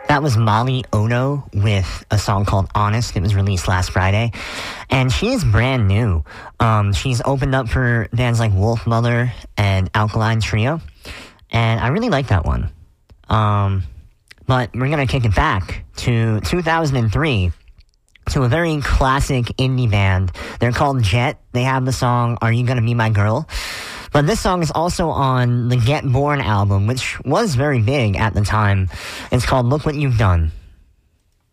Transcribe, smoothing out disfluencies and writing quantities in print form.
That was Molly Ono with a song called Honest. It was released last Friday. And she is brand new. She's opened up for bands like Wolf Mother and Alkaline Trio. And I really like that one. But we're going to kick it back to 2003 to a very classic indie band. They're called Jet. They have the song Are You Gonna Be My Girl? But this song is also on the Get Born album, which was very big at the time. It's called Look What You've Done.